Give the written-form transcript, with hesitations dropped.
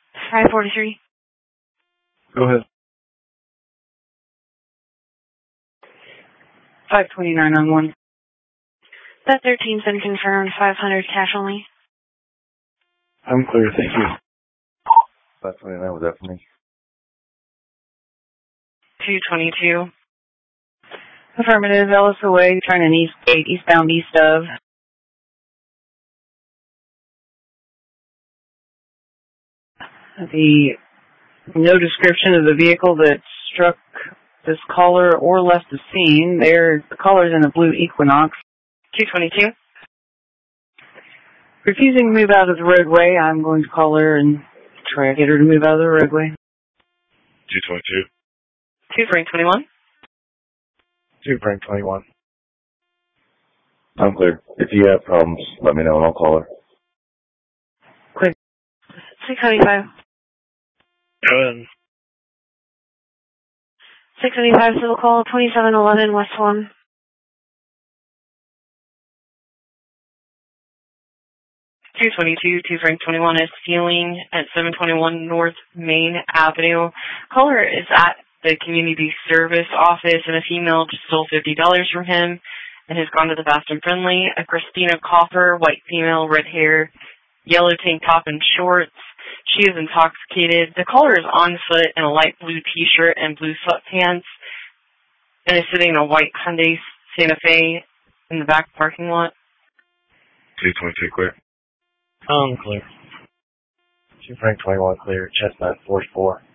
543. Go ahead. 529 on 1. That 13's been confirmed. 500 cash only. I'm clear, thank you. 529, was that for me? 222. Affirmative, Ellis away, turning eastbound east of. No description of the vehicle that struck this caller or left the scene. The caller's in a blue Equinox. 222. Refusing to move out of the roadway, I'm going to call her and try to get her to move out of the roadway. 222. 2 Frank 21. 2 Frank 21. I'm clear. If you have problems, let me know and I'll call her. Quick. 675. Go ahead. 675 civil call 2711 West 1. 222, 2 Frank 21 is stealing at 721 North Main Avenue. Caller is at the community service office, and a female just stole $50 from him and has gone to the fast and friendly. A Christina Coffer, white female, red hair, yellow tank top and shorts. She is intoxicated. The caller is on foot in a light blue t-shirt and blue sweatpants and is sitting in a white Hyundai Santa Fe in the back parking lot. 222 clear. Clear. 2 Frank 21 clear, Chestnut 44.